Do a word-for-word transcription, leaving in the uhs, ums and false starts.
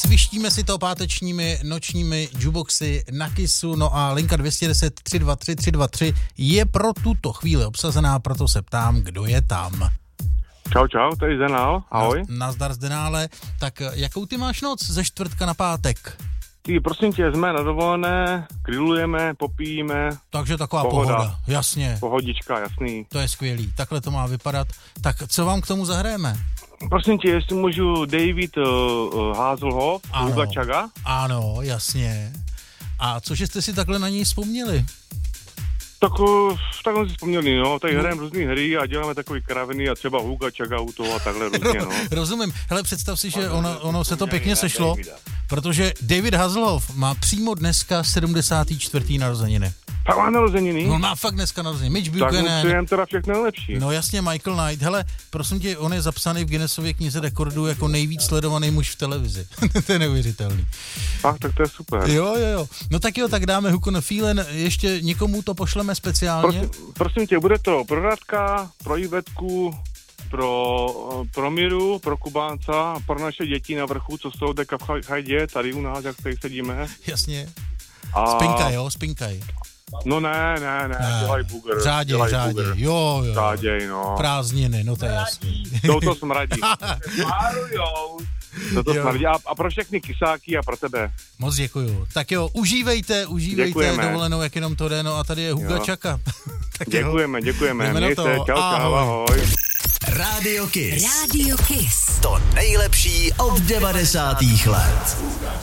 svištíme si to pátečními nočními jukeboxy na Kissu, no a linka dvě jedna deset, tři dva tři, tři dva tři je pro tuto chvíli obsazená, proto se ptám, kdo je tam. Čau, čau, tady Zdenál, ahoj. Na, nazdar Zdenále, tak jakou ty máš noc ze čtvrtka na pátek? Ty, prosím tě, jsme na dovolené, grillujeme, popijíme. Takže taková pohoda, pohoda, jasně. Pohodička, jasný. To je skvělý, takhle to má vypadat. Tak co vám k tomu zahrajeme? Prosím tě, jestli můžu David uh, uh, Hasselhoff, Hugo Chaga? Ano, jasně. A cože jste si takhle na něj vzpomněli? Tak, uh, tak jsme si vzpomněli, no, tady no. hrajeme různý hry a děláme takový kraviny a třeba Hugo Chaga u toho a takhle různě, no. Rozumím, hele, představ si, že ono, ono se to pěkně sešlo, protože David Hasselhoff má přímo dneska sedmdesát čtyři narozeniny. Tak má narozeniny? On má fakt dneska narozeniny. Mitch Tak Buchanan. mu přejem teda všechno nejlepší. No jasně, Michael Knight. Hele, prosím tě, on je zapsaný v Guinnessově knize rekordů jako nejvíc sledovaný muž v televizi. To je neuvěřitelný. Ach, tak to je super. Jo, jo, jo. No tak jo, tak dáme Hook on a Feeling. Ještě někomu to pošleme speciálně. Prosím, prosím tě, bude to pro Radka, pro Ivetku, pro, pro Míru, pro Kubánca, pro naše děti na vrchu, co jsou deka v chajdě, tady u nás, jak tady sedíme. Jasně. A... Spinkaj, jo, spinkaj. No ne, ne, ne, ne. dělaj bugr. Řáděj, dělaj řáděj, bugr. jo, jo. Řáděj, no. Prázdniny, no to je jasný. To to smradí. To to smradí. A, a pro všechny kysáky a pro tebe. Moc děkuju. Tak jo, užívejte, užívejte Děkujeme. Dovolenou, jak jenom to jde, no a tady je Hugo Chaka. Děkujeme, děkujeme. Jdeme Měj na se, to. čau, čau, ahoj. Radio Kiss. Radio Kiss. To nejlepší od devadesátých let.